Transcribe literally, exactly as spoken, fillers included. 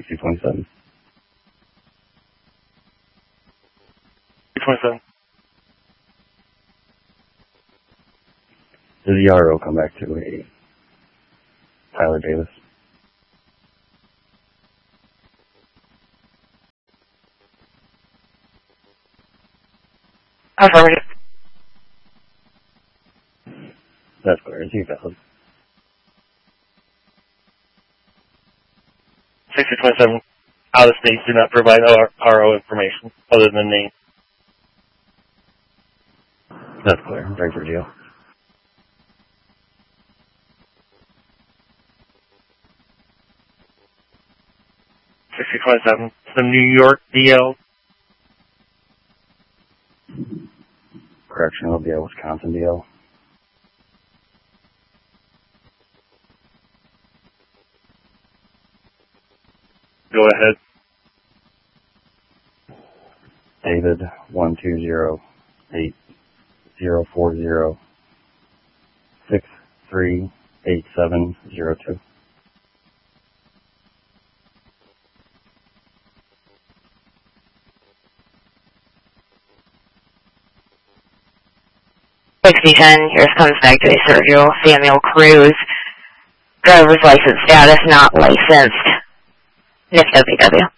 sixty twenty-seven. twenty-seven. Does the R O come back to a Tyler Davis? Affirmative. That's clear. Is he valid? sixty twenty-seven. Out of states do not provide R O information other than name. That's clear. Bring for Geo. sixty twenty-seven. The New York D L. Correctional D L, Wisconsin D L. Go ahead. David one two zero eight zero four zero six three eight seven zero two. sixty ten, yours comes back to a Sergio Samuel Cruz. Driver's license status not licensed. N I F W W.